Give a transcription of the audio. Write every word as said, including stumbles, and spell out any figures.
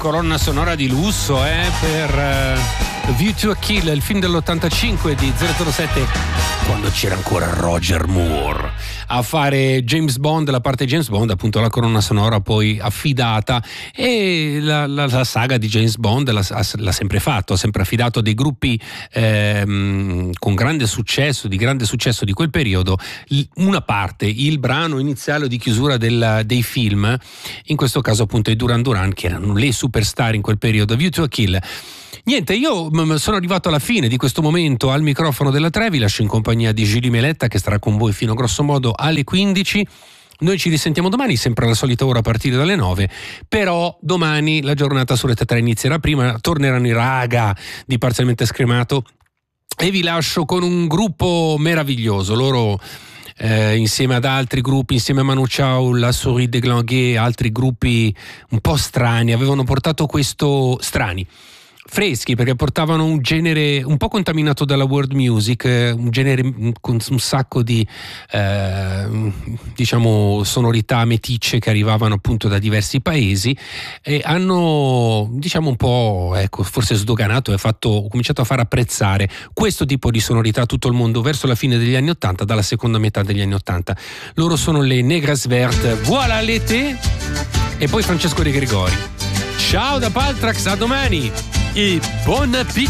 colonna sonora di lusso eh, per uh, View to a Kill, il film dell'ottantacinque di zero zero sette, quando c'era ancora Roger Moore a fare James Bond, la parte James Bond, appunto la colonna sonora poi affidata, e la, la, la saga di James Bond l'ha, l'ha sempre fatto, ha sempre affidato a dei gruppi ehm, con grande successo, di grande successo di quel periodo, una parte, il brano iniziale di chiusura del, dei film, in questo caso appunto i Duran Duran, che erano le superstar in quel periodo. View to a Kill. Niente, io sono arrivato alla fine di questo momento al microfono della tre, vi lascio in compagnia di Julie Meletta, che starà con voi fino a grosso modo alle quindici. Noi ci risentiamo domani, sempre alla solita ora a partire dalle nove, però domani la giornata su Rete tre inizierà prima, torneranno i Raga di Parzialmente Scremato, e vi lascio con un gruppo meraviglioso. Loro Eh, insieme ad altri gruppi, insieme a Manu Chao, la Souris de Glanguet, altri gruppi un po' strani, avevano portato questo, strani, freschi, perché portavano un genere un po' contaminato dalla world music, un genere con un sacco di eh, diciamo sonorità meticce che arrivavano appunto da diversi paesi, e hanno diciamo un po', ecco, forse sdoganato e fatto, cominciato a far apprezzare questo tipo di sonorità a tutto il mondo verso la fine degli anni ottanta, dalla seconda metà degli anni ottanta. Loro sono le Negres Vertes, voilà l'été, e poi Francesco De Gregori. Ciao da Paltrax, a domani e buon appetito!